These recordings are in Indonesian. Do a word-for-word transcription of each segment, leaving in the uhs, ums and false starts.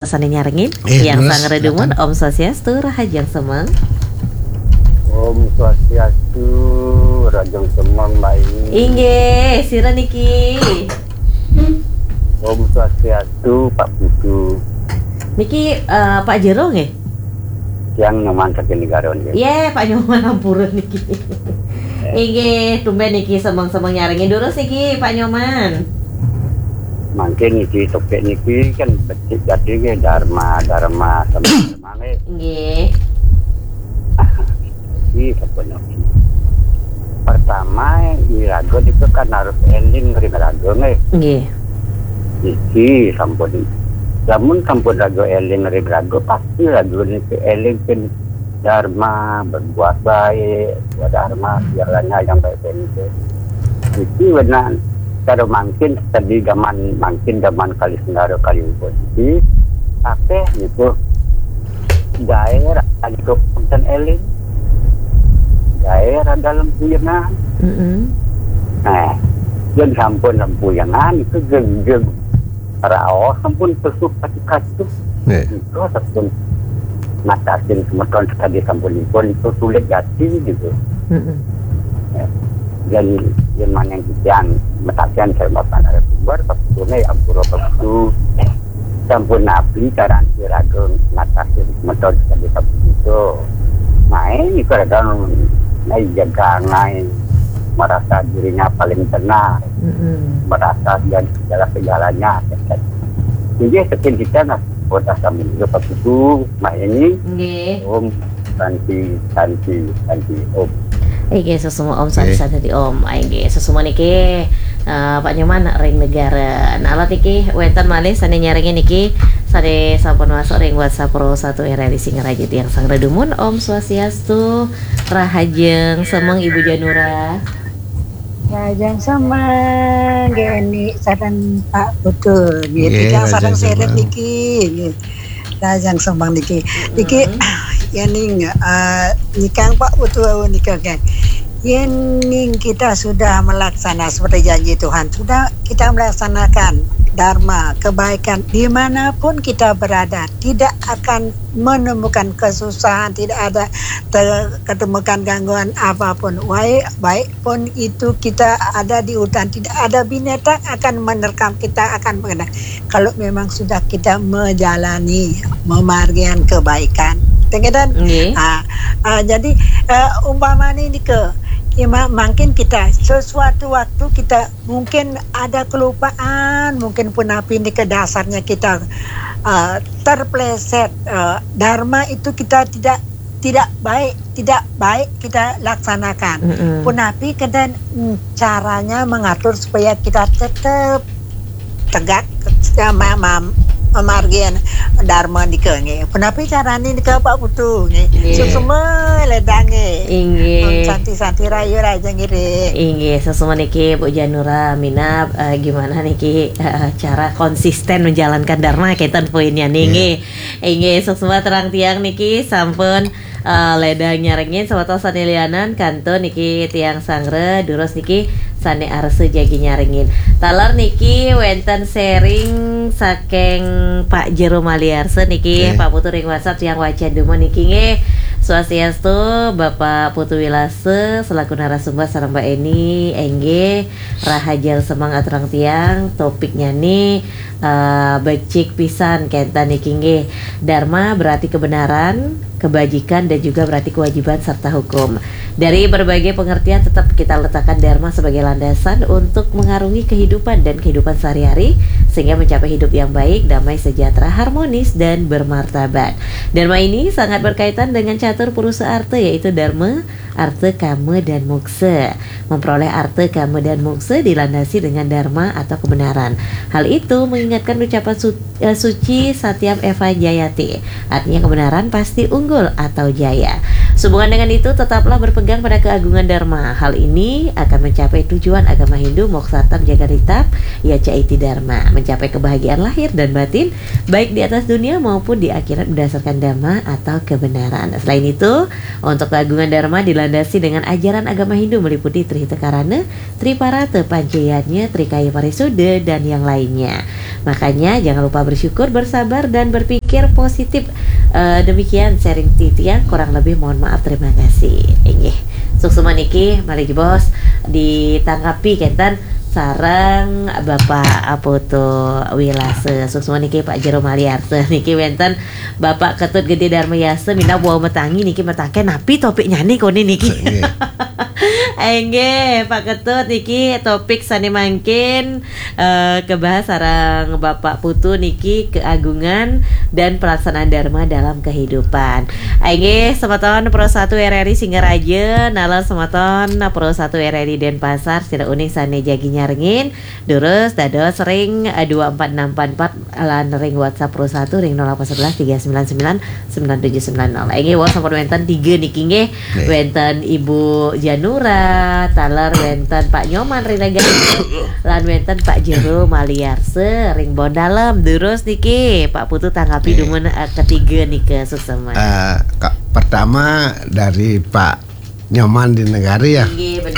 sana nyaringin Eh, yang terus, sang redumun Om Swastiastu Rahajang Semang. Om Swastiastu Rajang Semang baik. Inge, sira niki. Om Swastiastu Pak Putu. Niki uh, Pak Jero nggih? Yang nyoman saking negara nggih. Iya, Pak Nyoman ampura niki. Inge, tumben niki semang-semang nyaringin durus niki Pak Nyoman. Mungkin niki topik niki kan becik jadi nggih dharma dharma sama nggih. Nggih. Iki sebenarnya. Pertama irago itu kan harus eling dari rago nggih. Nggih. Iki sampun. Namun sampun rago eling dari rago pasti rago niki eling kan dharma berbuat baik, buat dharma segalanya yang baik-baik itu. Iki benar. Kalau makin tadi zaman makin zaman kali sendaro kali posisi akeh gitu daerah itu konten eling daerah dalam puyangan Mm-hmm. nah dan sampun lampuyangan itu geng-geng rao sampun pesuh kacuk-kacuk Yeah. itu sampun ngatasin semeton tadi sampun impun itu sulit jati gitu. Mm-hmm. Ya. Dan yang mana yang yang metakan saya makan ada sumber sebetulnya ampura waktu sampun nabi cara antirageng ngatasin metode tadi sampun itu main itu ada naik jaga naik merasa dirinya paling tenang, Mm-hmm. merasa dia segala segalanya jadi sekian kita nak kota sambil juga itu main ini Nggih. om santi santi santi om. Iki sesuma Om sadi tadi Om, iki sesuma niki uh, Pak Nyoman ring negara. Nah, alat iki wenten malih sane nyaringin niki sare sampun masuk ring WhatsApp Pro satu R R I Singaraja yang sang redumun Om Swastiastu Rahajeng Semeng Ibu Janura. Rajang Semang gini sadan Pak Putu gitu Yeah, yang sadang Rajang seret Semang. niki gitu. Rajang Semang niki niki yang uh, nikang Pak Putu nikah kan yang kita sudah melaksanakan seperti janji Tuhan, sudah kita melaksanakan dharma kebaikan dimanapun kita berada, tidak akan menemukan kesusahan, tidak ada ter- ketemukan gangguan apapun. Baik baik pun itu kita ada di hutan, tidak ada binatang akan menerkam kita, akan mengenal kalau memang sudah kita menjalani memargian kebaikan. Tengedan. Nggih. Ah, ah, jadi uh, umpama ini ke ya, mungkin kita sesuatu waktu kita mungkin ada kelupaan, mungkin pun api ini ke dasarnya kita uh, terpleset uh, dharma itu kita tidak tidak baik tidak baik kita laksanakan. Mm-mm. Pun api kedan mm, caranya mengatur supaya kita tetap tegak sama memargian dharma dikenge. Penapi carane nika Pak Putu nge. Yeah. Semua ledange. Inggih. Santi-santi rayu raja ngire. Inggih, sesuma niki Bu Janura Minab uh, gimana niki uh, cara konsisten menjalankan dharma kaitan poinnya niki. Inggih, sesuma terang tiang niki sampun uh, ledang nyaringin sawata sanelianan kanto niki tiang sangre durus niki sane arse jagi nyaringin. Talar niki wenten sharing saking Pak Jero Maliarse niki Okay. Pak Putu ring WhatsApp yang wajan dumo niki nge Swastiastu Bapak Putu Wilase selaku narasumber sareng Mbak Eni Engge Rahajang Semang aturang tiang topiknya nih uh, becik pisan kenta niki nge dharma berarti kebenaran, kebajikan dan juga berarti kewajiban serta hukum. Dari berbagai pengertian tetap kita letakkan dharma sebagai landasan untuk mengarungi kehidupan dan kehidupan sehari-hari sehingga mencapai hidup yang baik, damai, sejahtera, harmonis dan bermartabat. Dharma ini sangat berkaitan dengan catur purusa arte yaitu dharma, arte, kama dan moksa. Memperoleh arte, kama dan moksa dilandasi dengan dharma atau kebenaran. Hal itu mengingatkan ucapan su- uh, suci Satyam Eva Jayati. Artinya kebenaran pasti unggul atau jaya. Sehubungan dengan itu, tetaplah berpegang pada keagungan Dharma. Hal ini akan mencapai tujuan agama Hindu Mokshatam Jagaritap, yaca iti Dharma, mencapai kebahagiaan lahir dan batin, baik di atas dunia maupun di akhirat berdasarkan Dhamma atau kebenaran. Selain itu, untuk keagungan Dharma dilandasi dengan ajaran agama Hindu meliputi Trihitakarana, Triparata Pancayanya, Trikaya Parisuddha, dan yang lainnya. Makanya jangan lupa bersyukur, bersabar, dan berpikir positif. Uh, demikian sharing titian, kurang lebih mohon maaf, terima kasih. Enggih, suksuma niki mari bos ditanggapi kentan sarang Bapak Putu Wilase. Suksuma niki Pak Jero Maliarse niki wenten Bapak Ketut Gede Dharma Yase minta bawa metangi niki metake napi topik nyanyi koni niki. Enggih Pak Ketut niki topik sani mangkin uh, kebahas sarang Bapak Putu niki keagungan dan pelaksanaan Dharma dalam kehidupan. Enggih sematon Pro satu R R I Singaraja, nala sematon Pro satu R R I Denpasar, sira uning sane jagi nyarengin, durus dados ring dua empat enam empat empat lan ring WhatsApp Pro satu ring nol delapan satu satu tiga sembilan sembilan sembilan tujuh sembilan nol. Enggih wong sampun wenten tiga niki nggih. Wenten Ibu Janura, taler wenten Pak Nyoman Rilagan, lan wenten Pak Jero Maliarse ring Bondalem, durus niki Pak Putu tanggapi dumun uh, ketiga nih ke suksema. Uh, ka, pertama dari Pak Nyoman di Negari ya.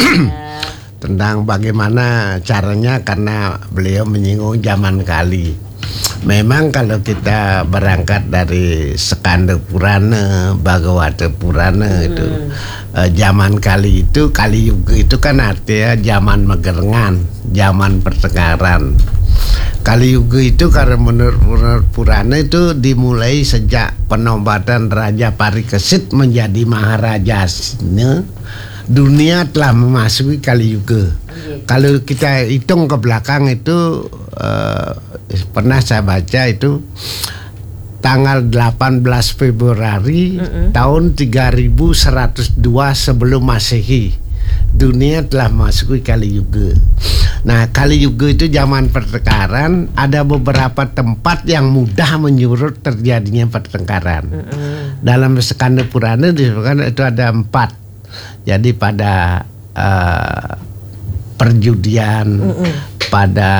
Tentang bagaimana caranya, karena beliau menyinggung zaman kali. Memang kalau kita berangkat dari Skanda Purana, Bhagavata Purana hmm. itu eh, zaman kali itu, Kali Yuga itu kan artinya zaman megerengan, zaman pertengkaran. Kali Yuga itu karena menurut, menurut Purana itu dimulai sejak penobatan Raja Parikesit menjadi Maharaja. Dunia telah memasuki Kali Yuga. Hmm. Kalau kita hitung ke belakang itu uh, pernah saya baca itu tanggal delapan belas Februari mm-hmm. tahun tiga ribu seratus dua sebelum Masehi, dunia telah memasuki Kali Yuga. Nah, Kali Yuga itu zaman pertengkaran, ada beberapa tempat yang mudah menyulut terjadinya pertengkaran. Mm-hmm. Dalam Skanda Purana disebutkan itu ada empat. Jadi pada uh, perjudian, mm-hmm. pada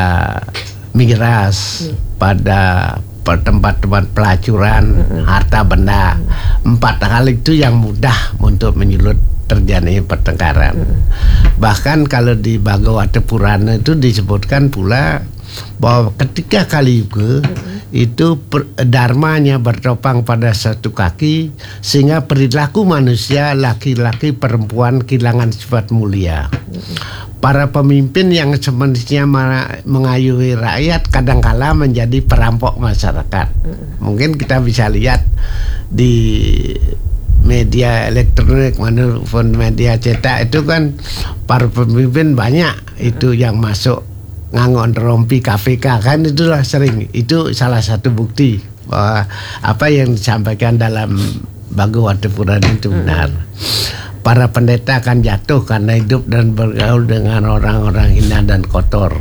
miras, mm. pada tempat-tempat pelacuran, mm-hmm. harta benda, mm-hmm. empat hal itu yang mudah untuk menyulut terjadi pertengkaran. Mm-hmm. Bahkan kalau di Bhagavata Purana itu disebutkan pula bahwa ketika Kali Yuga mm-hmm. itu per, dharmanya bertopang pada satu kaki, sehingga perilaku manusia laki-laki perempuan kehilangan sifat mulia. Mm-hmm. Para pemimpin yang semestinya mengayuhi rakyat kadangkala menjadi perampok masyarakat. Mm-hmm. Mungkin kita bisa lihat di media elektronik maupun media cetak itu kan para pemimpin banyak itu yang masuk ngangon rompi K P K, kan itulah sering. Itu salah satu bukti bahwa apa yang disampaikan dalam Bhagavata Purana itu benar. Para pendeta akan jatuh karena hidup dan bergaul dengan orang-orang hina dan kotor.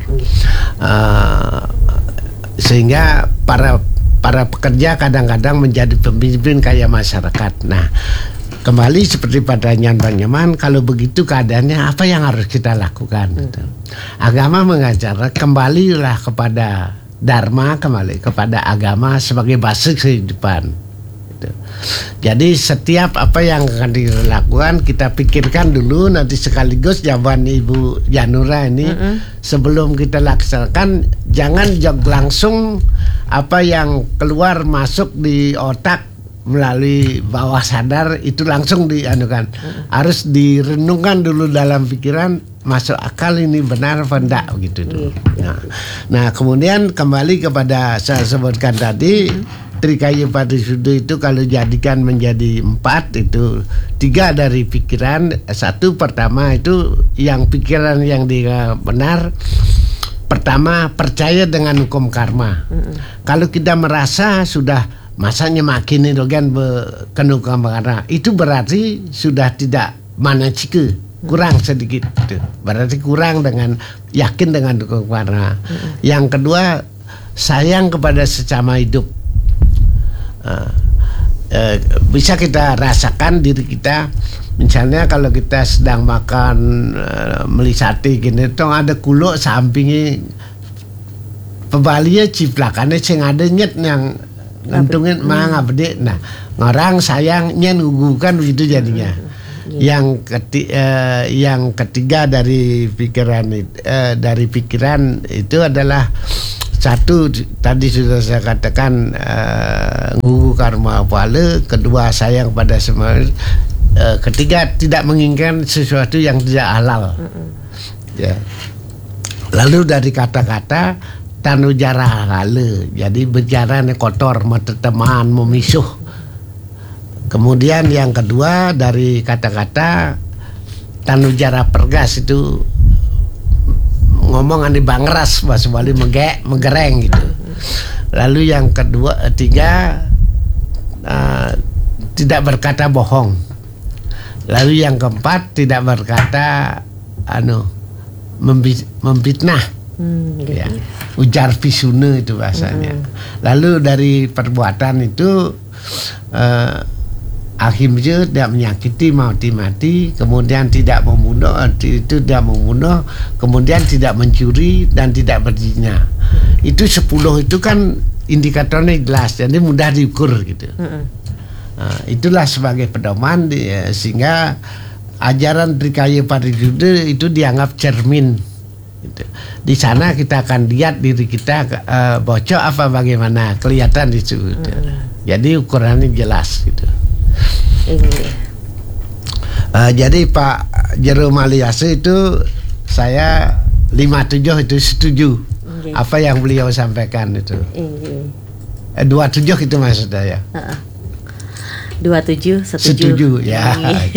Uh, sehingga para para pekerja kadang-kadang menjadi pemimpin kayak masyarakat. Nah, kembali seperti pada Bang Nyoman, kalau begitu keadaannya apa yang harus kita lakukan? Hmm. Gitu. Agama mengajarkan kembalilah kepada Dharma, kembali kepada agama sebagai basis kehidupan. Jadi setiap apa yang akan dilakukan kita pikirkan dulu, nanti sekaligus jawaban Ibu Janura ini mm-hmm. sebelum kita laksanakan, jangan jog langsung apa yang keluar masuk di otak melalui bawah sadar itu langsung dianukan. Mm-hmm. Harus direnungkan dulu dalam pikiran, masuk akal ini benar apa enggak begitu dulu. Mm-hmm. Nah, nah kemudian kembali kepada saya sebutkan tadi. Mm-hmm. Trikaya Parisuddha itu kalau jadikan menjadi empat, itu tiga dari pikiran. Satu pertama itu yang pikiran yang dia benar. Pertama, percaya dengan hukum karma. Mm-hmm. Kalau kita merasa sudah masanya makin itu kan kena karma, itu berarti sudah tidak manacika, kurang sedikit. Itu berarti kurang dengan yakin dengan hukum karma. Mm-hmm. Yang kedua, sayang kepada sesama hidup. Uh, uh, bisa kita rasakan diri kita. Misalnya kalau kita sedang makan uh, melisati gini, tong ada kuluk sampingnya pebalinya ciplakannya sing ada nyet yang ngentungin mangga bede. Nah, orang sayangnya ngugukan begitu jadinya. Yang keti, uh, yang ketiga dari pikiran uh, dari pikiran itu adalah satu, tadi sudah saya katakan uh, ngugu karma pala, kedua sayang pada semua, uh, ketiga tidak menginginkan sesuatu yang tidak halal. Mm-hmm. Ya. Lalu dari kata-kata tanu jarah halal, jadi bicara kotor, metetemahan, memisuh. Kemudian yang kedua dari kata-kata tanu jarah pergas, itu ngomong ane bangras, bahasa Bali mege, megereng gitu. Lalu yang kedua, tiga uh, tidak berkata bohong. Lalu yang keempat tidak berkata anu memfitnah. Hmm, gitu. Ya, ujar pisuna itu bahasanya. Hmm. Lalu dari perbuatan itu uh, akhirnya tidak menyakiti, mati-mati, kemudian tidak membunuh, itu tidak membunuh, kemudian tidak mencuri dan tidak berzina. Itu sepuluh itu kan indikatornya jelas, jadi mudah diukur gitu. Mm-hmm. Nah, itulah sebagai pedoman di, sehingga ajaran Trikaya Pariyuda itu dianggap cermin. Gitu. Di sana kita akan lihat diri kita uh, bocor apa bagaimana, kelihatan di situ. Gitu. Mm-hmm. Jadi ukurannya jelas gitu. Ini. Uh, jadi Pak Jero Maliase itu saya lima tujuh itu setuju. Okay. Apa yang beliau sampaikan itu. Okay. Eh, dua tujuh itu maksud saya. Uh-uh. dua tujuh setuju. Setuju ya.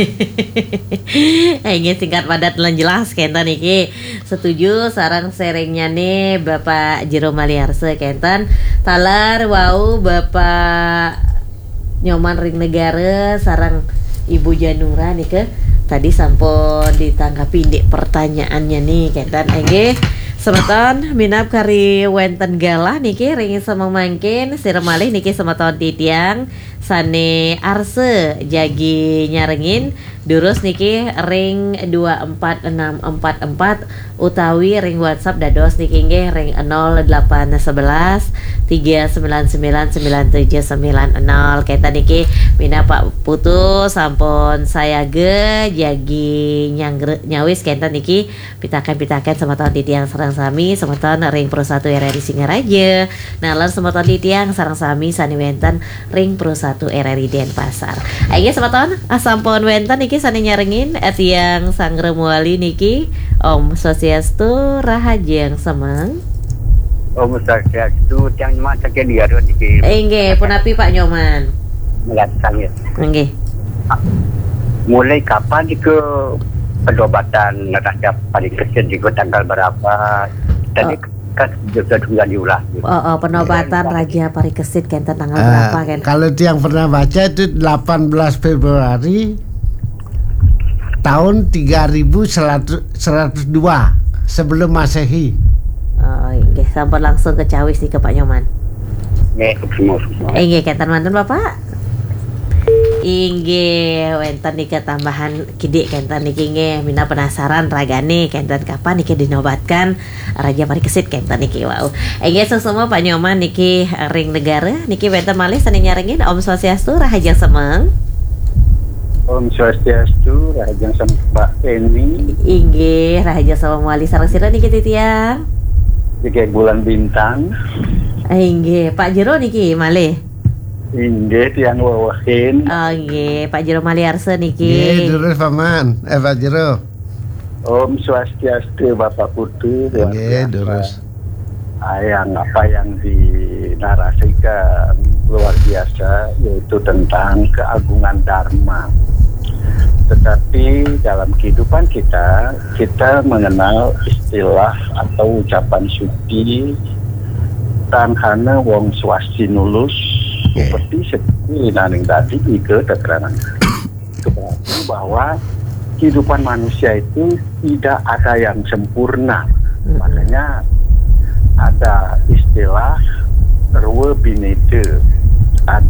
Ini singkat padat lan jelas kenten iki. Setuju sarang seringnya nih Bapak Jero Maliase kenten talar wau Bapak Nyoman Ring Negara sarang Ibu Janura nih ke tadi sampun ditanggapi di pertanyaannya nih kenten engge semeton minap kari wenten galah niki ring sama mangkin sira malih niki semeton titiang sane arse jagi nyarengin durus niki ring dua empat enam empat empat utawi ring WhatsApp dados niki nggih ring nol delapan satu satu tiga sembilan sembilan sembilan tujuh sembilan nol keta niki mina Pak Putu sampun saya ge jagi nyangre nyawis kenta niki pitakan-pitakan semeton titiang sareng sami semeton ring Pro satu R R I Singaraja nalar semeton titiang sareng sami sani wenten ring Pro satu R R I Denpasar. Ayo semeton asampun wenten niki sani nyarengin etiang sangre muali niki Om Swastiastu Rahajeng Semang. Om Swastiastu tiang nyoman sakit dia do niki. Nggih, punapi Pak Nyoman? Melaksanya. Nggih. Mulai kapan ke pendobatan Raja Parikesit di tanggal berapa? Tadi oh. Kan juga sudah diulas. Oh, oh penobatan Raja Parikesit kenten tanggal uh, berapa kan? Kalau yang pernah baca itu delapan belas Februari tahun tiga ribu seratus dua sebelum Masehi. Oh, nggih sampun langsung ke Cawis nih ke Pak Nyoman. Nggih, semua. Eh nggih kenten manten Bapak. Inggih wenten niki tambahan kidik kenten niki nggih mina penasaran ragane kenten kapan niki dinobatkan Raja Parikesit kenten niki wow. Inggih sesama Pak Nyoman niki ring negara niki wenten malih sani nyarengin Om Swastiastu Rahajeng Semeng. Om Swastiastu Rahajeng Semeng Pak Eni. Inggih Rahajeng Semeng wali sareng sira niki titiang. Niki bulan bintang. Inggih Pak Jero niki malih. Inggih tiang wawahin. Oh nggih, Pak Jero Maliarse niki. Nggih, durus paman. Eh Pak Jero. Om Swastiastu Bapak Putu. Nggih, durus. Yang apa yang dinarasikan luar biasa yaitu tentang keagungan Dharma. Tetapi dalam kehidupan kita, kita mengenal istilah atau ucapan suci tanhana wong swasti nulus. Yeah. Seperti seperti naning tadi ke keterangan itu berarti bahwa kehidupan manusia itu tidak ada yang sempurna. Mm-hmm. Makanya ada istilah rwe binete, ada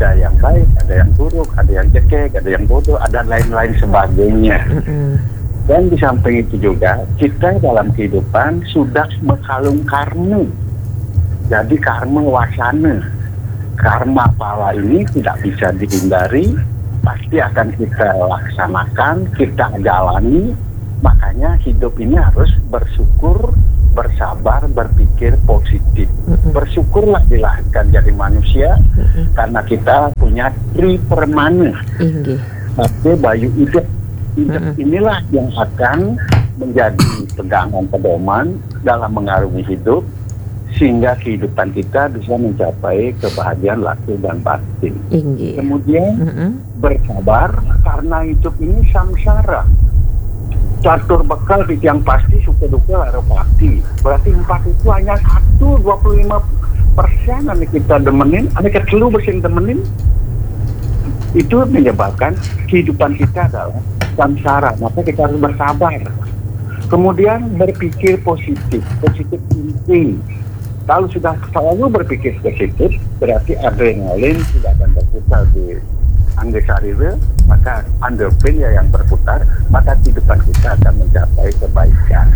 ada yang baik, ada yang buruk, ada yang cekek, ada yang bodoh, ada lain-lain sebagainya. Mm-hmm. Dan di samping itu juga kita dalam kehidupan sudah mengkalung karma. Jadi karma wasana, karma pala ini tidak bisa dihindari, pasti akan kita laksanakan, kita jalani. Makanya hidup ini harus bersyukur, bersabar, berpikir positif. Mm-hmm. Bersyukurlah dilahirkan jadi manusia, mm-hmm. karena kita punya tri permana. Tapi bayu hidup. Hidup mm-hmm. inilah yang akan menjadi pegangan pedoman dalam mengarungi hidup, sehingga kehidupan kita bisa mencapai kebahagiaan lahir dan batin. Inggi. Kemudian mm-hmm. bersabar, karena hidup ini samsara. Catur bekal yang pasti, suka duka lara pasti. Berarti empat itu hanya satu dua puluh lima persen ane kita demenin, ane kecelu bersin demenin. Itu menyebabkan kehidupan kita adalah samsara, maka kita harus bersabar. Kemudian berpikir positif, positif thinking. Kalau sudah selalu berpikir positif, berarti adrenalin tidak akan berputar di angga sarira, maka endorfin ya yang berputar, maka kehidupan kita akan mencapai kebaikan.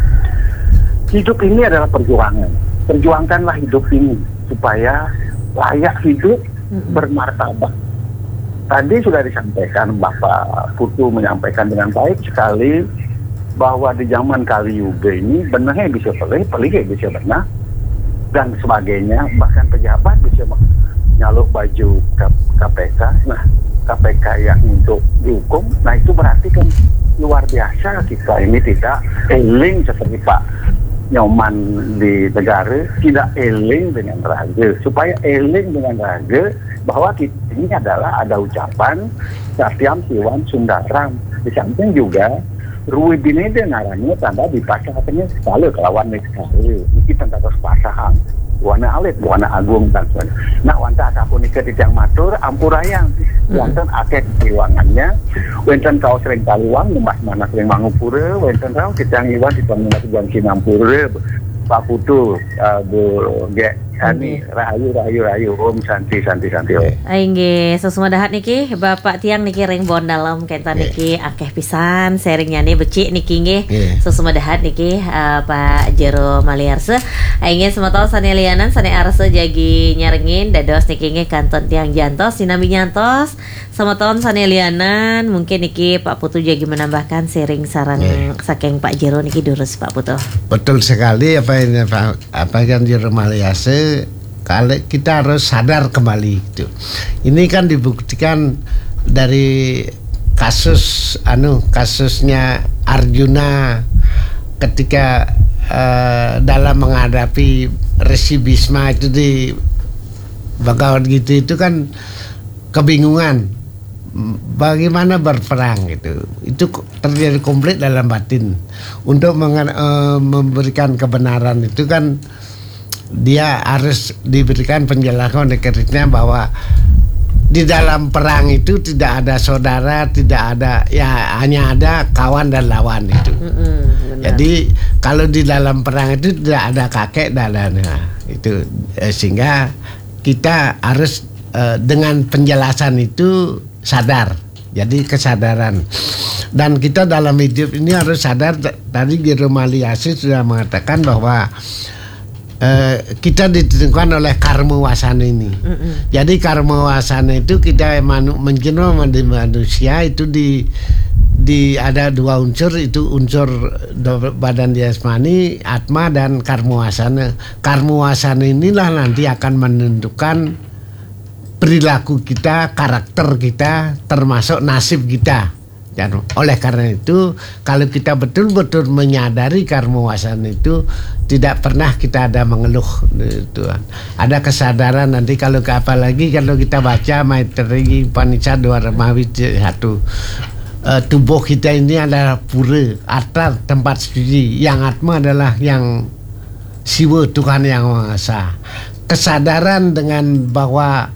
Hidup ini adalah perjuangan. Perjuangkanlah hidup ini supaya layak hidup, bermartabat. Tadi sudah disampaikan, Bapak Putu menyampaikan dengan baik sekali bahwa di zaman Kali Yuga ini benarnya bisa pelih, pelih bisa benar dan sebagainya, bahkan pejabat bisa nyaluk baju K P K. Nah, K P K yang untuk dihukum, nah itu berarti kan luar biasa kita ini tidak eling seperti Pak Nyoman di negara, tidak eling dengan raga. Supaya eling dengan raga bahwa kita ini adalah ada ucapan Satyam Siwan Sundaram. Di samping juga Rui Binede ngarannya tanda di pasahnya sekali kelawan sekali. Ini tanda pasahan. Buana alit, buana agung dan sebagainya. Nah, wanta sapunika titiang matur, ampurayang. Wonten akeh keliwangannya. Wenten kau sering kaliwang, mas mana sering mangupura. Wenten kau titiang iwan, titiang mana tujuan sinampura. Pak Putu, uh, Bu Ge, Ani, rahayu, rahayu, rahayu, Om Santi, Santi, Santi, Om. Aingge, sesuma dahat niki, Bapak Tiang niki ring bon dalam kenta niki, akeh pisan, sharingnya nih becik niki nge, sesuma dahat niki, uh, Pak Jero Maliarse. Aingge semua tahu sane lianan, sane arse jagi nyarengin, dados niki nge kanton Tiang Jantos, sinami nyantos, sama tahun sane lianan, mungkin niki Pak Putu jagi menambahkan sharing sarang yeah. saking Pak Jero niki durus Pak Putu. Betul sekali apa ini Pak, apa yang Jero Maliarse. Kalau kita harus sadar kembali itu. Ini kan dibuktikan dari kasus anu kasusnya Arjuna ketika uh, dalam menghadapi Resi Bisma itu di Bhagavad Gita itu kan kebingungan bagaimana berperang gitu. Itu terjadi komplit dalam batin. Untuk meng- uh, memberikan kebenaran itu kan dia harus diberikan penjelasan oleh kerisnya bahwa di dalam perang itu tidak ada saudara, tidak ada, ya hanya ada kawan dan lawan itu. Mm-hmm, jadi kalau di dalam perang itu tidak ada kakek dan ada itu, eh, sehingga kita harus eh, dengan penjelasan itu sadar. Jadi kesadaran. Dan kita dalam hidup ini harus sadar. Tadi Jero Maliarse sudah mengatakan bahwa Uh, kita ditentukan oleh karma wasana ini. Mm-mm. Jadi karma wasana itu kita manu, menjenuh di manusia itu di di ada dua unsur, itu unsur badan jasmani, atma dan karma wasana. Karma wasana inilah nanti akan menentukan perilaku kita, karakter kita, termasuk nasib kita. Dan oleh karena itu, kalau kita betul-betul menyadari karma wasana itu, tidak pernah kita ada mengeluh, Tuhan. Ada kesadaran nanti kalau apalagi kalau kita baca Maitreyi Upanishad dua Mawi satu, uh, tubuh kita ini adalah pura, atma tempat suci, yang atma adalah yang siwa Tuhan yang Maha Esa. Kesadaran dengan bahwa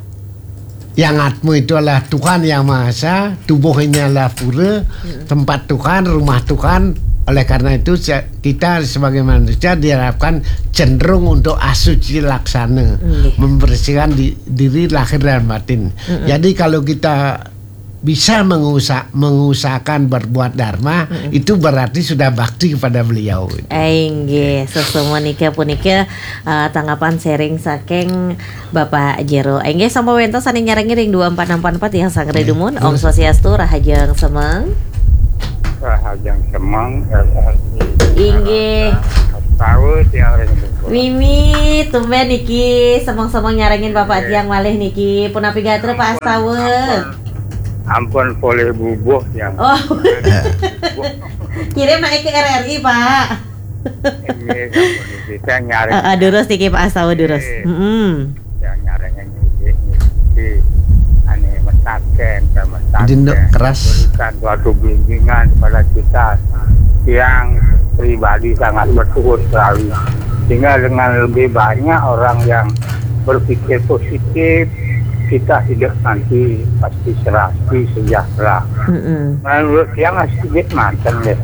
yang atma itu adalah Tuhan yang Maha Esa, tubuh ini adalah pura, tempat Tuhan, rumah Tuhan, Oleh karena itu kita sebagai manusia diharapkan cenderung untuk asuci laksana, mm. membersihkan di, diri lahir dan batin. Mm-mm. Jadi kalau kita bisa mengusaha, mengusahakan berbuat dharma, mm-mm, itu berarti sudah bakti kepada beliau. Enggih, sesama nika punika uh, tanggapan sharing saking Bapak Jero. Enggih sama wento sani nyarengi ring dua empat enam empat yang sangre dumun. Om Swastiastu, Rahajang Semang. Rahajang Semang. Inggih. Tahu tiang ring. Mimi, tumben niki semang-semang nyarengin Bapak Tiang malih niki. Punapi gatre Pak Astawe. Ampun boleh bubuh yang. Oh. Kirim naik ke R R I Pak. Ini kita nyari. Uh, uh, durus niki Pak Astawe durus. Heeh. Yang nyarengin ini di ane mentaken sama mentaken. Keras. Berikan suatu bimbingan kepada kita yang pribadi sangat bersyukur sekali. Sehingga dengan lebih banyak orang yang berpikir positif, kita hidup nanti pasti serasi sejahtera. Mm-hmm. Menurut yang sedikit mantan deh.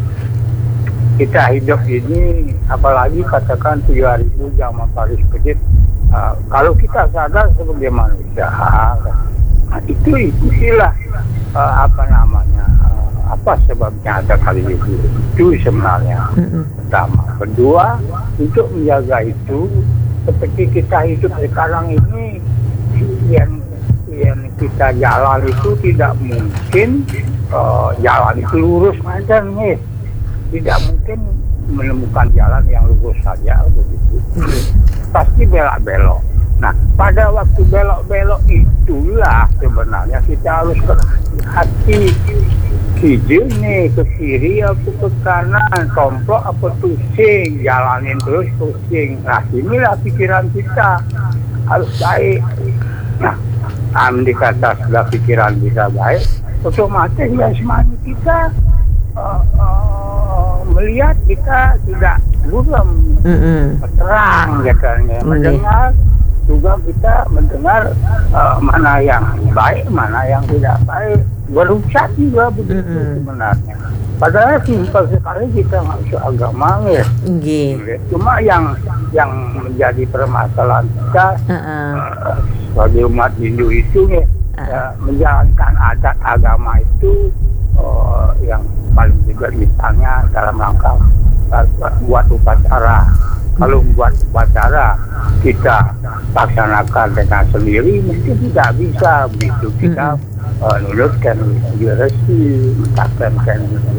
Kita hidup ini, apalagi katakan tiga ribu zaman Paris Kedit, uh, kalau kita sadar sebagai manusia, nah, itu itulah uh, apa namanya, uh, apa sebabnya ada kali itu. Itu sebenarnya. Mm-hmm. Pertama, kedua, untuk menjaga itu, seperti kita hidup sekarang ini, yang yang kita jalan itu tidak mungkin uh, jalan itu lurus aja nih, tidak mungkin menemukan jalan yang lurus saja begitu, pasti belok-belok. Nah, pada waktu belok-belok itulah sebenarnya kita harus berhati hijau nih, ke kiri apa ke kanan, komplok apa pusing, jalanin terus pusing. Nah, inilah pikiran kita harus baik. Nah, andai kata sudah pikiran bisa baik, otomatis ya semuanya kita uh, uh, melihat kita tidak buram, mm-hmm, terang katanya, mm-hmm, mendengar juga kita mendengar uh, mana yang baik, mana yang tidak baik, berusaha juga begitu, mm-hmm, sebenarnya. Padahal simpel sekali kita masuk agama ya. Okay. Cuma yang yang menjadi permasalahan kita uh-uh. uh, sebagai umat Hindu itu ya, uh. uh, menjalankan adat agama itu uh, yang paling juga misalnya dalam rangka uh, buat upacara. Kalau buat upacara kita laksanakan dengan sendiri mungkin tidak bisa begitu, kita uh, nurutkan resi, mentakkan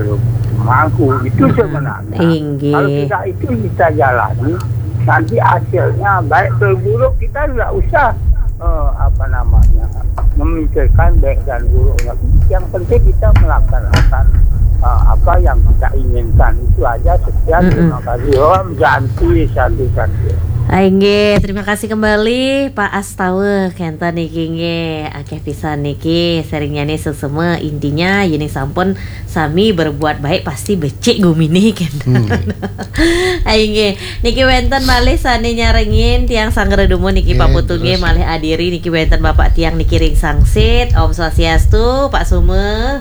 mampu itu sebenarnya. Inggi. Kalau kita itu kita jalani, nanti hasilnya baik atau buruk kita tidak usah uh, apa namanya memikirkan baik dan buruknya. Yang penting kita melaksanakan Uh, apa yang kita inginkan itu aja. Sekian, mm-hmm, terima kasih. Om Janti, Santi, Santi. Aingge, terima kasih kembali Pak Astawe kenta niki nge akeh pisan niki seringnya nih sesema intinya ini sampun sami berbuat baik pasti becik gumini kenta. Hmm. Aingge niki wenten malih sani nyarengin tiang sangredumu niki Pak Putu nge malih adiri niki wenten Bapak tiang niki ring sangsit. Om Swastiastu Pak Sume.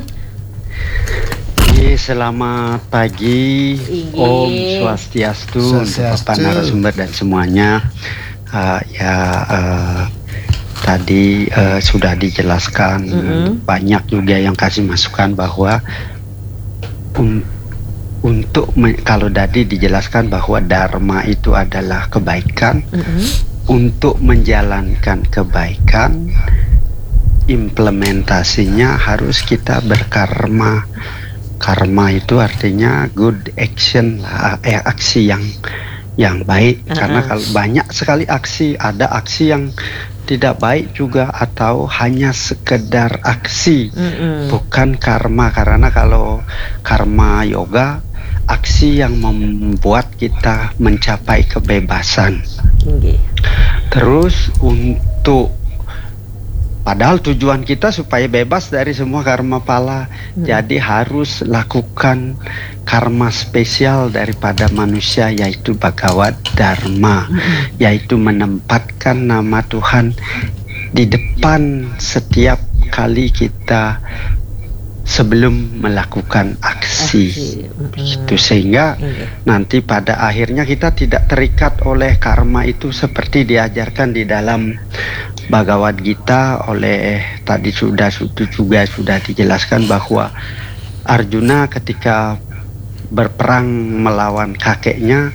Selamat pagi, Ingi. Om Swastiastu, untuk Bapak narasumber dan semuanya. Uh, ya uh, tadi uh, sudah dijelaskan, mm-hmm, banyak juga yang kasih masukan bahwa un- untuk me- kalau tadi dijelaskan bahwa dharma itu adalah kebaikan, mm-hmm, untuk menjalankan kebaikan implementasinya harus kita berkarma. Karma itu artinya good action lah, eh, aksi yang yang baik. Uh-huh. Karena kalau banyak sekali aksi, ada aksi yang tidak baik juga atau hanya sekedar aksi, uh-uh, bukan karma. Karena kalau karma yoga, aksi yang membuat kita mencapai kebebasan. Okay. Terus untuk padahal tujuan kita supaya bebas dari semua karma pala, hmm, jadi harus lakukan karma spesial daripada manusia, yaitu Bhagavad Dharma, hmm, yaitu menempatkan nama Tuhan di depan setiap kali kita sebelum melakukan aksi. Itu sehingga nanti pada akhirnya kita tidak terikat oleh karma itu seperti diajarkan di dalam Bhagavad Gita oleh tadi sudah juga sudah dijelaskan bahwa Arjuna ketika berperang melawan kakeknya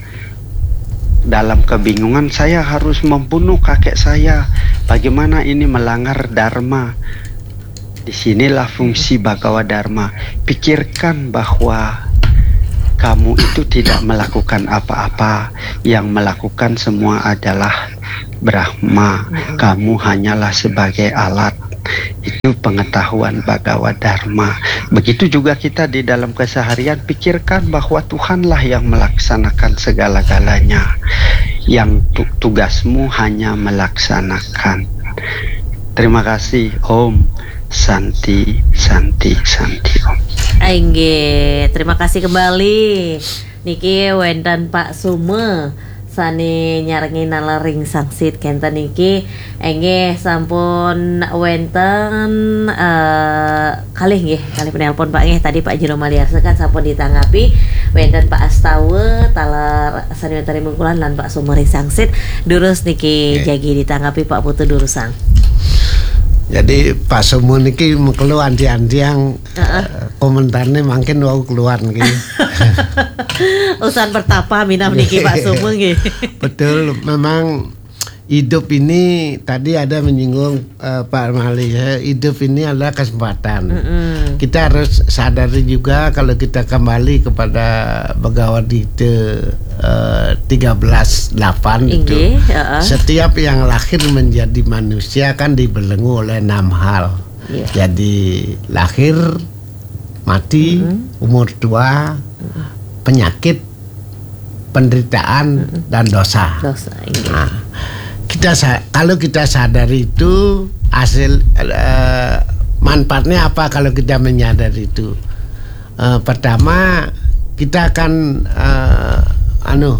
dalam kebingungan, saya harus membunuh kakek saya, bagaimana ini melanggar dharma. Disinilah fungsi Bhagavad Dharma. Pikirkan bahwa kamu itu tidak melakukan apa-apa, yang melakukan semua adalah Brahma. Kamu hanyalah sebagai alat. Itu pengetahuan Bhagavad Dharma. Begitu juga kita di dalam keseharian, pikirkan bahwa Tuhanlah yang melaksanakan segala-galanya. Yang tugasmu hanya melaksanakan. Terima kasih. Om Santi, Santi, Santi, Om. Aingge, terima kasih kembali. Niki wendan Pak Sume sani nyarengi nalaring sangsit kenten niki engge sampun wenten uh, kalih nggih kalih penelpon Pak nggih tadi Pak Jero Maliarse kan sampun ditanggapi wenten Pak Astawe talar sani wentari mungkulan lan Pak Sumering sangsit durus niki okay. Jagi ditanggapi Pak Putu durusang. Jadi Pak Sumu niki mengkelu anti-anti yang uh-uh. uh, komentarnya makin wau keluar niki. Urusan pertapa minam niki Pak Sumu nggih. Betul, memang hidup ini tadi ada menyinggung uh, Pak Mali ya, hidup ini adalah kesempatan. Mm-hmm. Kita harus sadari juga kalau kita kembali kepada Bhagavad Gita uh, tiga belas delapan itu, uh-uh. setiap yang lahir menjadi manusia kan dibelenggu oleh enam hal. Yeah. Jadi lahir, mati, mm-hmm. umur tua, mm-hmm. penyakit, penderitaan, mm-hmm. dan dosa. Dosa. Nah, kita kalau kita sadari itu hasil uh, manfaatnya apa kalau kita menyadari itu? Uh, pertama kita akan uh, anu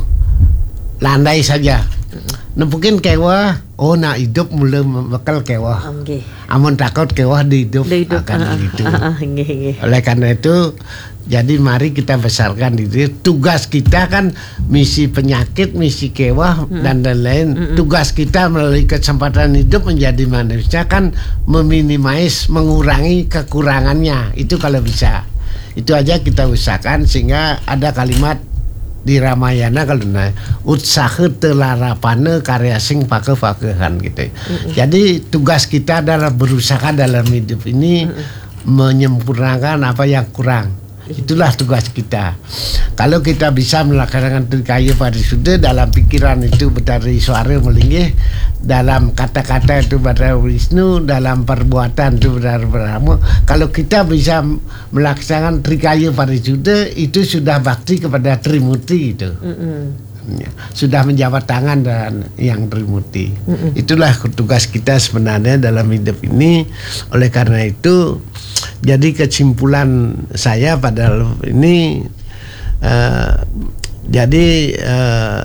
landai saja. Nempukin kewah, oh nak hidup mulai bakal kewah. Okay. Amun takut kewah di hidup, di hidup akan uh, gitu. Uh, uh, uh, uh, Oleh karena itu, jadi mari kita besarkan diri. Tugas kita kan misi penyakit, misi kewah hmm. dan lain-lain. Hmm. Tugas kita melalui kesempatan hidup menjadi manusia kan meminimais, mengurangi kekurangannya. Itu kalau bisa. Itu aja kita usahakan sehingga ada kalimat di Ramayana kalau naik utsaha telarapane karya sing pake-pakehan gitu. Mm-hmm. Jadi tugas kita adalah berusaha dalam hidup ini mm-hmm. menyempurnakan apa yang kurang. Itulah tugas kita. Kalau kita bisa melaksanakan trikaya parisuddha dalam pikiran itu Betari Suara Melinggih, dalam kata-kata itu Betari Wisnu, dalam perbuatan itu Betari Brahma. Kalau kita bisa melaksanakan trikaya parisuddha itu sudah bakti kepada Trimurti itu. Mm-hmm. Sudah menjabat tangan dan yang Trimurti. Mm-hmm. Itulah tugas kita sebenarnya dalam hidup ini. Oleh karena itu, jadi kesimpulan saya pada ini uh, jadi uh,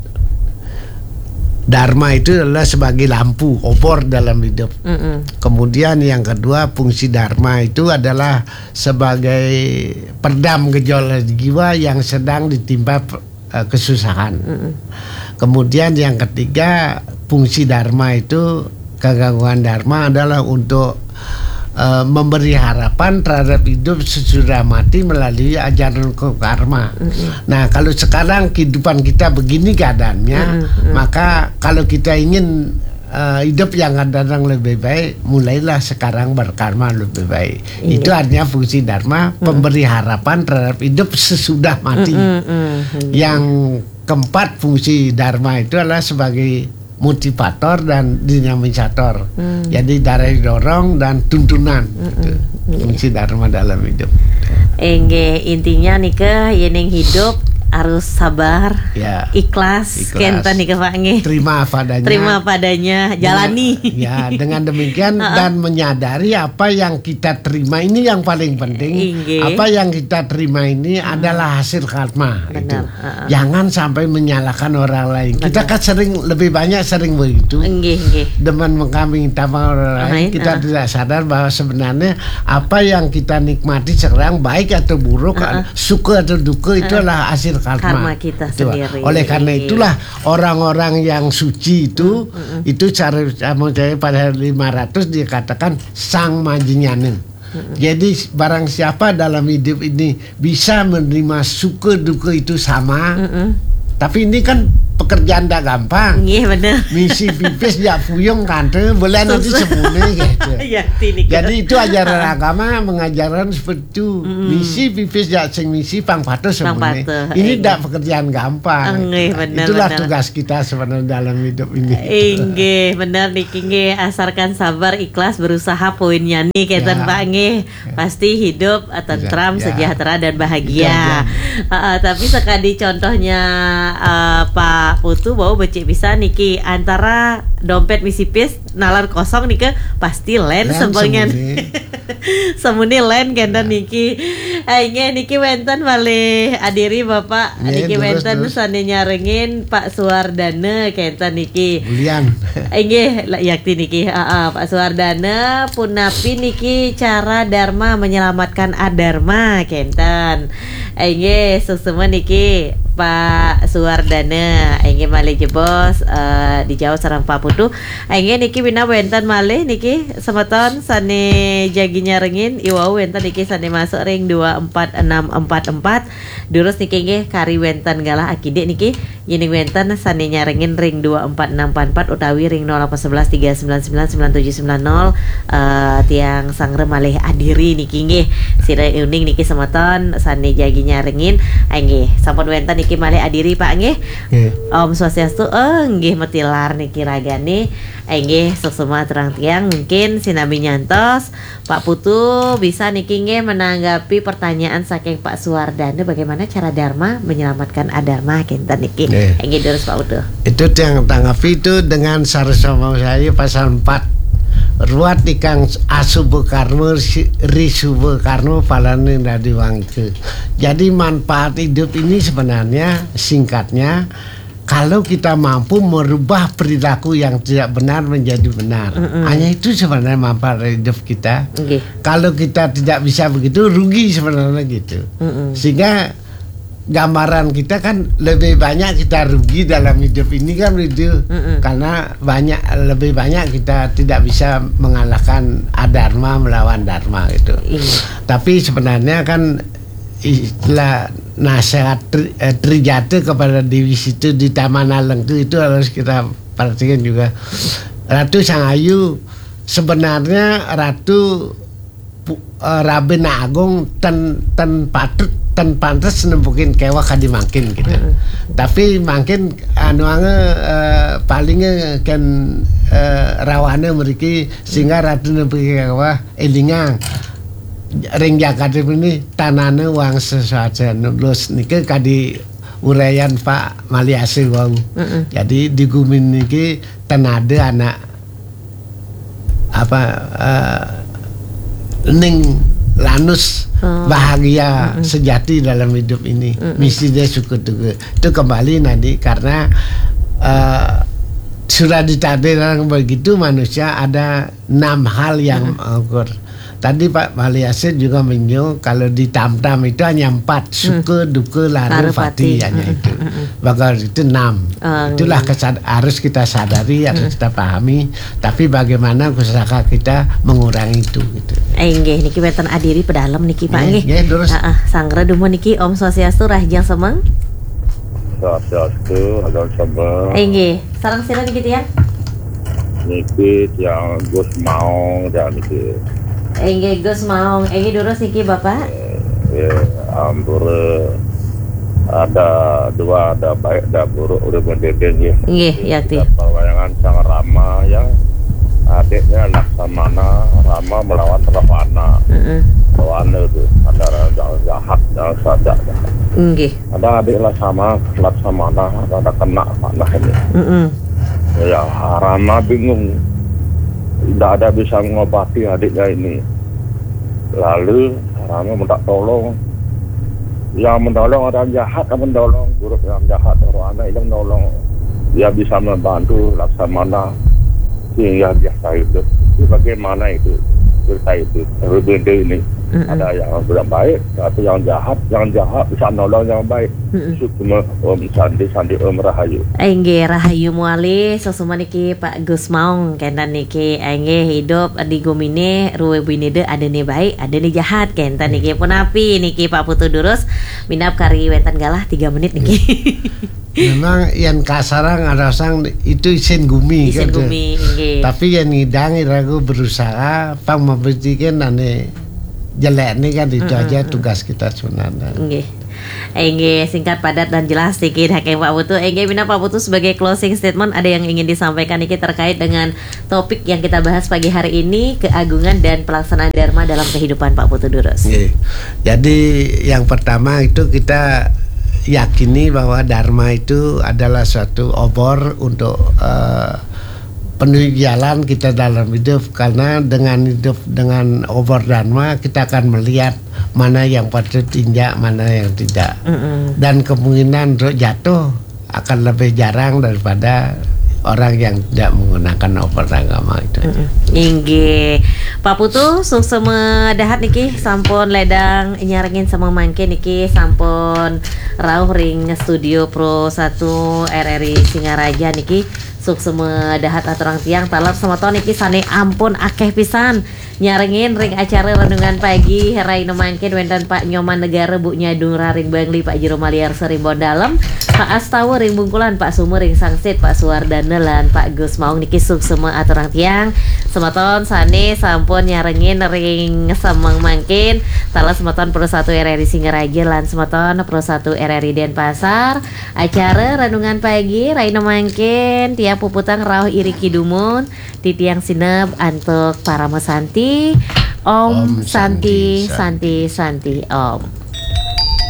Dharma itu adalah sebagai lampu obor dalam hidup. Mm-hmm. Kemudian yang kedua, fungsi Dharma itu adalah sebagai peredam gejolak jiwa yang sedang ditimpa uh, kesusahan. Mm-hmm. Kemudian yang ketiga, fungsi Dharma itu, kegangguan Dharma adalah untuk Uh, memberi harapan terhadap hidup sesudah mati melalui ajaran karma. Mm-hmm. Nah, kalau sekarang kehidupan kita begini keadaannya, mm-hmm. maka kalau kita ingin uh, hidup yang akan datang lebih baik, mulailah sekarang berkarma lebih baik. Mm-hmm. Itu artinya fungsi Dharma, mm-hmm. pemberi harapan terhadap hidup sesudah mati. Mm-hmm. Yang keempat, fungsi Dharma itu adalah sebagai motivator dan dinamisator. Hmm. Jadi dari dorong dan tuntunan. Hmm. Gitu. Fungsi Dharma dalam hidup. Engge intinya nih ke yening hidup harus sabar, ya, ikhlas, ikhlas. Kenta nih Pak nge. Terima padanya. Terima padanya, jalani. Dengan, ya, dengan demikian dan menyadari apa yang kita terima ini yang paling penting. Inge. Apa yang kita terima ini uh. adalah hasil karma. Itu. Uh. Jangan sampai menyalahkan orang lain. Benar. Kita kan sering lebih banyak sering begitu. Inge, inge. Demen mengkambing tampang orang lain, kita uh. tidak sadar bahwa sebenarnya apa yang kita nikmati sekarang baik atau buruk, uh. suka atau duka itu uh. adalah hasil karma, karma kita itu. Sendiri. Oleh karena itulah orang-orang yang suci itu mm-hmm. itu cara saya pada lima ratus dikatakan sang majinyane. Mm-hmm. Jadi barang siapa dalam hidup ini bisa menerima suka duka itu sama. Mm-hmm. Tapi ini kan pekerjaan dah gampang. Iya benar. Misi pipis ya puyung kante, boleh nanti semuanya gitu. Ya, jadi itu ajaran agama mengajarkan seperti itu. Mm. Misi pipis ya sing misi pang pato semuanya. Ini dah pekerjaan gampang. Enggih, benar, itulah benar. Tugas kita sebenarnya dalam hidup ini. Inggih, benar niki nggih, asarkan sabar, ikhlas, berusaha poinnya nih keten ya. Pak nggih. Ya. Pasti hidup tentram, ya. Sejahtera dan bahagia. Uh, tapi sekali contohnya uh, Pak Putu bau becek bisa niki antara dompet misipis nalar kosong niki pasti len sebelnya semuni len kenten niki aingnya niki wenten balik adiri Bapak yeah, niki wenten sane nyarengin Pak Suwardana kenten niki Bulian aingnya yakti niki uh, uh, Pak Suwardana punapi niki cara Dharma menyelamatkan adharma kenten aingnya susuma niki Pak Suwardana aingge malih jebos uh, di Jawa sareng Pak Putu aingge niki bina wenten malih niki semeton sane jagi nyarengin iwau wenten niki sane masuk ring dua empat enam empat empat durus niki nggih kari wenten galah akide niki yen wenten sane nyarengin ring dua empat enam empat empat utawi ring nol delapan satu satu tiga sembilan sembilan sembilan tujuh sembilan nol uh, tiang sangre malih adiri niki nggih sire uning niki semeton sane jagi nyarengin aingge sampun wenten niki malih adiri Pak nggih. Yeah. Om Swastiastu eh nggih metilar niki ragane nggih sesama terang tiang mungkin sinambi nyantos Pak Putu bisa niki nggih menanggapi pertanyaan saking Pak Suwardana bagaimana cara Dharma menyelamatkan adharma kinten niki. Yeah. Nggih terus Pak Putu. Itu yang tanggapi itu dengan sarasama saya pasal empat ruat ikang asubhe karma risubhe karma palane dadi wangke. Jadi manfaat hidup ini sebenarnya singkatnya kalau kita mampu merubah perilaku yang tidak benar menjadi benar. Mm-mm. Hanya itu sebenarnya manfaat hidup kita. Okay. Kalau kita tidak bisa begitu rugi sebenarnya gitu. Mm-mm. Sehingga gambaran kita kan lebih banyak kita rugi dalam hidup ini kan itu karena banyak lebih banyak kita tidak bisa mengalahkan adharma melawan dharma itu. Mm. Tapi sebenarnya kan istilah nasihat tri, eh, Trijate kepada Dewi Situ di Taman Alengku itu harus kita perhatikan juga. Ratu Sangayu sebenarnya Ratu uh, Rabena Agung ten ten patut ten pantes nembukin kewah kadi makin gitu. Mm-hmm. Tapi makin anu uh, palingnya kan uh, rawane mriki sehingga Ratu nembukin kewah elingang ring Jakarta ini tanane wang sesuatu nulus niki kadi urayan Pak Maliase wong. Mm-hmm. Jadi di Gumin niki tenade anak apa uh, ning lanus oh. bahagia mm-hmm. sejati dalam hidup ini. Mm-hmm. Mesti dia syukur juga. Itu kembali nanti karena uh, sudah ditakdirkan begitu manusia ada enam hal yang mengukur. Mm-hmm. Tadi Pak Maliase juga menyinggung kalau di tam-tam itu hanya empat, suka, duka, laru, fati, hanya mm-hmm. itu. Bahkan itu enam. Oh, itulah kesad- harus kita sadari, harus mm-hmm. kita pahami. Tapi bagaimana usaha kita mengurangi itu. Gitu. Enggih, niki wonten adiri pedalem niki Pak nggih. Nggih, terus. Heeh, sangre dumo niki Om Swastiastu Rahjang Semeng. Swastiastu Rahjang Semeng. Enggih, sareng sira niki tiyang. Niki yang Gus Maung dan niki. Enggih Gus Maung, enggih durus niki Bapak. Ya, ampun ada dua, ada baik, ada buruk, udah berdeden ya. Nggih, yakti. Perwayangan sang Rama yang adiknya Laksamana Rama melawan Ravana. Heeh. Ravana itu antara yang jahat dan sadar. Nggih. Ada adik lah sama Laksamana ada kena panah ini. Heeh. Ya Rama bingung, tidak ada bisa mengobati adiknya ini. Lalu Rama minta tolong. Yang menolong orang jahat, yang menolong guru yang jahat, orang anak yang menolong. Dia bisa membantu Laksamana sehingga biasa hidup. Itu bagaimana itu cerita itu berbeda ini. Mm-hmm. Ada yang sudah baik, tapi yang jahat, yang jahat bisa nolong yang baik. Mm-hmm. Sukma Om Sandi Sandi Om Rahayu. Engge Rahayu Muali sosuma niki Pak Gus Maung kentan niki engge hidup di gumine ruwe binide ada nih baik, ada nih jahat kentan niki pun api niki Pak Putu Durus minap kari wetan galah tiga menit niki. Memang yang kasarang ada sang itu isen gumi isen kan. Gumi, okay. Tapi yang ngidang ragu berusaha pang membuktikan ane jelek nih kan itu mm-hmm. aja tugas kita sebenarnya. Okay. Engge singkat padat dan jelas sedikit hakim Pak Putu. Engge Bina Pak Putu sebagai closing statement ada yang ingin disampaikan ini terkait dengan topik yang kita bahas pagi hari ini, keagungan dan pelaksanaan dharma dalam kehidupan Pak Putu Durus. Okay. Jadi yang pertama itu kita yakini bahwa dharma itu adalah suatu obor untuk uh, penuh jalan kita dalam hidup, karena dengan hidup dengan obor dharma kita akan melihat mana yang patut injak, mana yang tidak. Mm-hmm. Dan kemungkinan untuk jatuh akan lebih jarang daripada orang yang tidak menggunakan obor agama itu. Inggih. Pak Putu suksema dahat niki sampun ledang nyarengin sama mangke niki sampun rauh ring studio Pro satu R R I Singaraja niki suksema dahat aturang tiang talap sama tahun niki sane ampun akeh pisan nyarengin ring acara renungan pagi herai nemangkin wenten Pak Nyoman Negara Bu Nyadung Raring Bangli Pak Jero Maliar Serimbon Dalem Pak Astawa ring Bungkulan Pak Sumur ring Sangsit Pak Suwardana lan Pak Gus Maung niki suksema aturang tiang sematon sane sampun nyarengin ring semang mangkin tala sematon Pro satu R R I Singaraja lan sematon Pro satu R R I Denpasar acara renungan pagi rai nemangkin tiap puputang rauh iri kidumun titiang sinep antuk para mesanti Om, Om Santi Santi Santi, Santi Om.